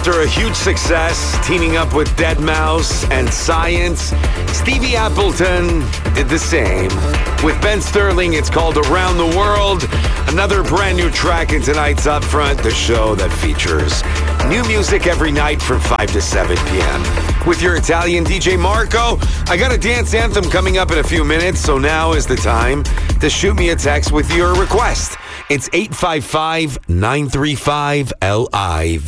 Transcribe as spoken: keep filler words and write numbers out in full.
After a huge success, teaming up with deadmau and Science, Stevie Appleton did the same. With Ben Sterling, it's called Around the World. Another brand new track in tonight's Upfront, the show that features new music every night from five to seven p.m. With your Italian D J Marco, I got a dance anthem coming up in a few minutes, so now is the time to shoot me a text with your request. It's eight five five, nine three five, L I V E.